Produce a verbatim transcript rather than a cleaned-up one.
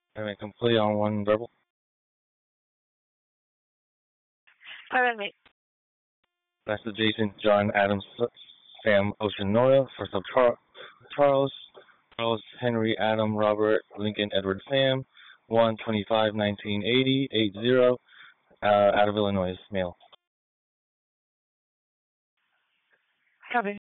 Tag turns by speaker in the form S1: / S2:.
S1: Payment complete on one verbal.
S2: Payment made.
S1: Master Jason, John Adams, Sam Oceanoia, first of Char- Charles, Charles Henry Adam Robert Lincoln Edward Sam, one twenty five nineteen eighty eight zero, uh, out of Illinois, male.
S2: Copy.